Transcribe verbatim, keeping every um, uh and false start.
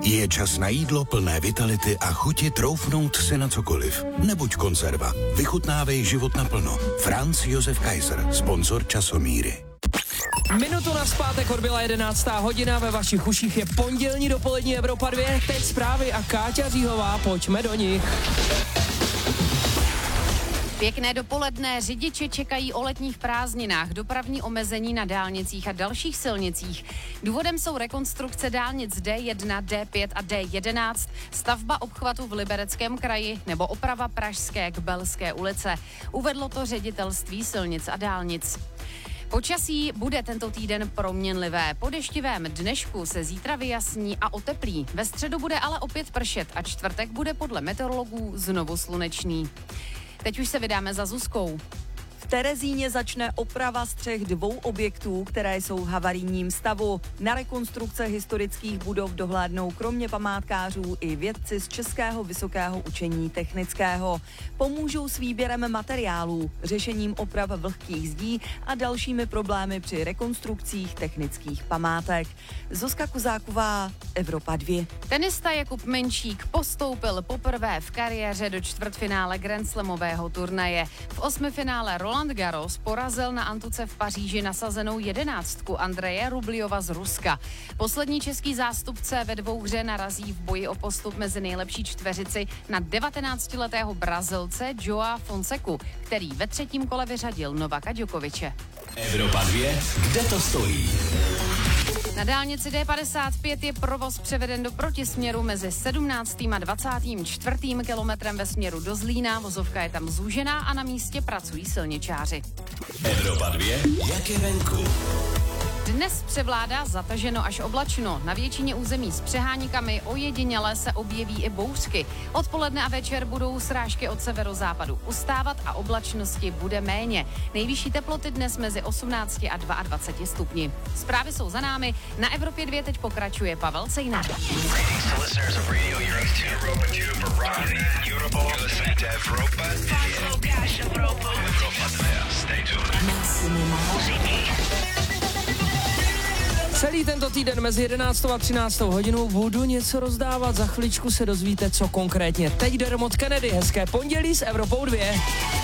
Je čas na jídlo plné vitality a chuti troufnout si na cokoliv. Nebuď konzerva. Vychutnávej život naplno. Franz Josef Kaiser, sponzor Časomíry. Minutu na zpátek odbyla jedenáctá hodina, ve vašich uších je pondělní dopolední Evropa dva, teď zprávy a Káťa Říhová, pojďme do nich. Pěkné dopoledne, řidiči čekají o letních prázdninách, dopravní omezení na dálnicích a dalších silnicích. Důvodem jsou rekonstrukce dálnic D jedna, D pět a D jedenáct, stavba obchvatu v Libereckém kraji nebo oprava Pražské k Belské ulice. Uvedlo to ředitelství silnic a dálnic. Počasí bude tento týden proměnlivé. Po deštivém dnešku se zítra vyjasní a oteplí. Ve středu bude ale opět pršet a čtvrtek bude podle meteorologů znovu slunečný. Teď už se vydáme za Zuzkou. V Terezíně začne oprava střech dvou objektů, které jsou v havarijním stavu. Na rekonstrukce historických budov dohlédnou kromě památkářů i vědci z Českého vysokého učení technického. Pomůžou s výběrem materiálů, řešením oprav vlhkých zdí a dalšími problémy při rekonstrukcích technických památek. Zuzka Kuzáková, Evropa dva. Tenista Jakub Menšík postoupil poprvé v kariéře do čtvrtfinále grandslamového turnaje. V osmifinále Roland Garros porazil na antuce v Paříži nasazenou jedenáctku Andreje Rubliova z Ruska. Poslední český zástupce ve dvouhře narazí v boji o postup mezi nejlepší čtveřici na devatenáctiletého Brazilce Joa Fonseku, který ve třetím kole vyřadil Novaka Djokoviče. Evropa dva, kde to stojí? Na dálnici D padesát pět je provoz převeden do protisměru mezi sedmnáctým a dvacátým čtvrtým kilometrem ve směru do Zlína. Vozovka je tam zúžená a na místě pracují silničáři. Evropa dva, jak je venku? Dnes převládá zataženo až oblačno. Na většině území s přeháníkami ojediněle se objeví i bouřky. Odpoledne a večer budou srážky od severozápadu ustávat a oblačnosti bude méně. Nejvyšší teploty dnes mezi osmnácti a dvaceti dvěma stupni. Zprávy jsou za námi. Na Evropě dva teď pokračuje Pavel Cejna. Celý tento týden mezi jedenáctou a třináctou hodinou budu něco rozdávat. Za chviličku se dozvíte, co konkrétně. Teď Dermot Kennedy, hezké pondělí s Evropou dva.